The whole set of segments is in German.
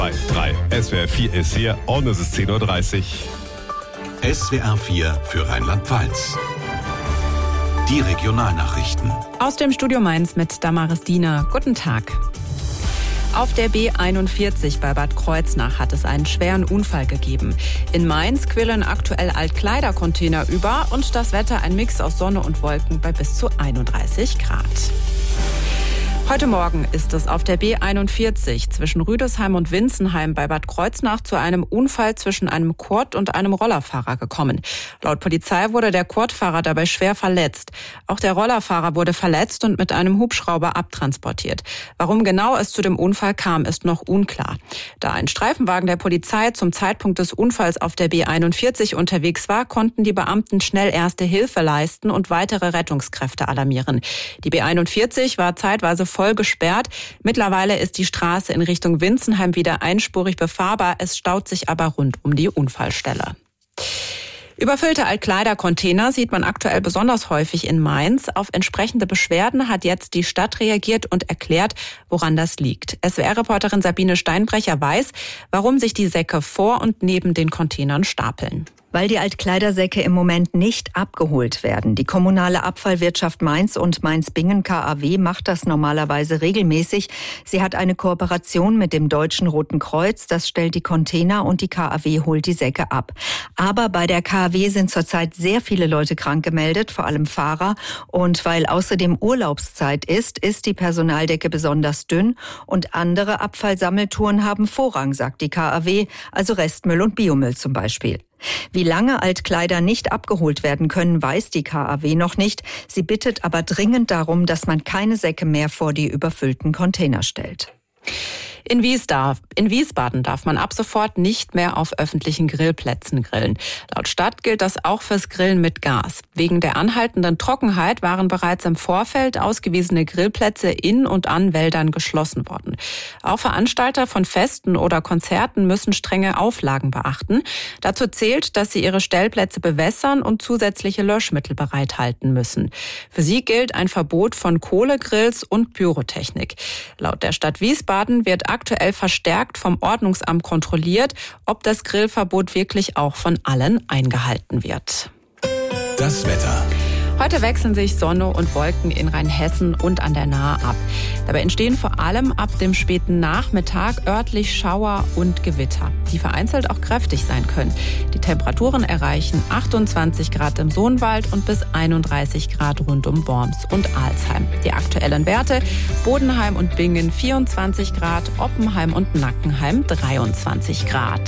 Bei 3. SWR 4 ist hier und es ist 10.30 Uhr. SWR 4 für Rheinland-Pfalz. Die Regionalnachrichten. Aus dem Studio Mainz mit Damaris Diener. Guten Tag. Auf der B41 bei Bad Kreuznach hat es einen schweren Unfall gegeben. In Mainz quillen aktuell Altkleidercontainer über und das Wetter ein Mix aus Sonne und Wolken bei bis zu 31 Grad. Heute Morgen ist es auf der B41 zwischen Rüdesheim und Winzenheim bei Bad Kreuznach zu einem Unfall zwischen einem Quad und einem Rollerfahrer gekommen. Laut Polizei wurde der Quadfahrer dabei schwer verletzt. Auch der Rollerfahrer wurde verletzt und mit einem Hubschrauber abtransportiert. Warum genau es zu dem Unfall kam, ist noch unklar. Da ein Streifenwagen der Polizei zum Zeitpunkt des Unfalls auf der B41 unterwegs war, konnten die Beamten schnell erste Hilfe leisten und weitere Rettungskräfte alarmieren. Die B41 war zeitweise voll gesperrt. Mittlerweile ist die Straße in Richtung Winzenheim wieder einspurig befahrbar. Es staut sich aber rund um die Unfallstelle. Überfüllte Altkleidercontainer sieht man aktuell besonders häufig in Mainz. Auf entsprechende Beschwerden hat jetzt die Stadt reagiert und erklärt, woran das liegt. SWR-Reporterin Sabine Steinbrecher weiß, warum sich die Säcke vor und neben den Containern stapeln. Weil die Altkleidersäcke im Moment nicht abgeholt werden. Die kommunale Abfallwirtschaft Mainz und Mainz-Bingen KaW macht das normalerweise regelmäßig. Sie hat eine Kooperation mit dem Deutschen Roten Kreuz. Das stellt die Container und die KaW holt die Säcke ab. Aber bei der KaW sind zurzeit sehr viele Leute krank gemeldet, vor allem Fahrer. Und weil außerdem Urlaubszeit ist die Personaldecke besonders dünn. Und andere Abfallsammeltouren haben Vorrang, sagt die KaW, also Restmüll und Biomüll zum Beispiel. Wie lange Altkleider nicht abgeholt werden können, weiß die KaW noch nicht. Sie bittet aber dringend darum, dass man keine Säcke mehr vor die überfüllten Container stellt. In Wiesbaden darf man ab sofort nicht mehr auf öffentlichen Grillplätzen grillen. Laut Stadt gilt das auch fürs Grillen mit Gas. Wegen der anhaltenden Trockenheit waren bereits im Vorfeld ausgewiesene Grillplätze in und an Wäldern geschlossen worden. Auch Veranstalter von Festen oder Konzerten müssen strenge Auflagen beachten. Dazu zählt, dass sie ihre Stellplätze bewässern und zusätzliche Löschmittel bereithalten müssen. Für sie gilt ein Verbot von Kohlegrills und Pyrotechnik. Laut der Stadt Wiesbaden wird aktuell verstärkt vom Ordnungsamt kontrolliert, ob das Grillverbot wirklich auch von allen eingehalten wird. Das Wetter. Heute wechseln sich Sonne und Wolken in Rheinhessen und an der Nahe ab. Dabei entstehen vor allem ab dem späten Nachmittag örtlich Schauer und Gewitter, die vereinzelt auch kräftig sein können. Die Temperaturen erreichen 28 Grad im Sohnwald und bis 31 Grad rund um Worms und Alsheim. Die aktuellen Werte: Bodenheim und Bingen 24 Grad, Oppenheim und Nackenheim 23 Grad.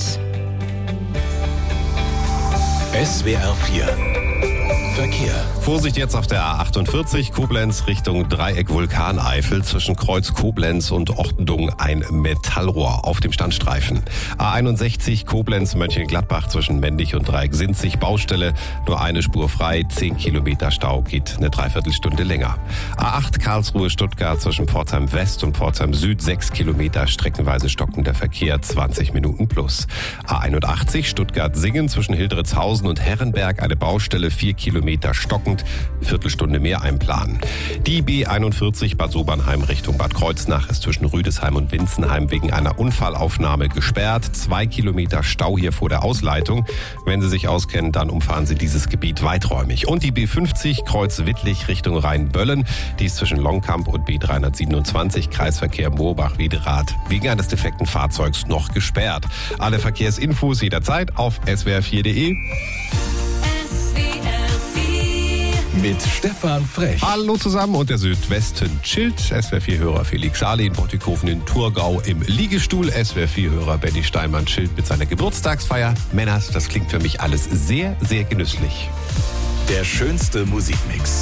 SWR 4 Verkehr. Vorsicht jetzt auf der A48 Koblenz Richtung Dreieck Vulkaneifel. Zwischen Kreuz Koblenz und Ortendung ein Metallrohr auf dem Standstreifen. A61 Koblenz Mönchengladbach zwischen Mendig und Dreieck Sinzig Baustelle. Nur eine Spur frei, 10 Kilometer Stau, geht eine Dreiviertelstunde länger. A8 Karlsruhe Stuttgart zwischen Pforzheim West und Pforzheim Süd 6 Kilometer, streckenweise stockender Verkehr, 20 Minuten plus. A81 Stuttgart Singen zwischen Hildritzhausen und Herrenberg eine Baustelle, 4 Kilometer stockend, Viertelstunde mehr einplanen. Die B41 Bad Sobernheim Richtung Bad Kreuznach ist zwischen Rüdesheim und Winzenheim wegen einer Unfallaufnahme gesperrt. 2 Kilometer Stau hier vor der Ausleitung. Wenn Sie sich auskennen, dann umfahren Sie dieses Gebiet weiträumig. Und die B50 Kreuz Wittlich Richtung Rheinböllen, die ist zwischen Longkamp und B327 Kreisverkehr Moorbach-Wiederath wegen eines defekten Fahrzeugs noch gesperrt. Alle Verkehrsinfos jederzeit auf swr4.de. Mit Stefan Frech. Hallo zusammen und der Südwesten chillt. SWR4-Hörer Felix Saali in Bottighofen in Thurgau im Liegestuhl. SWR4-Hörer Benny Steinmann chillt mit seiner Geburtstagsfeier. Männers, das klingt für mich alles sehr, sehr genüsslich. Der schönste Musikmix.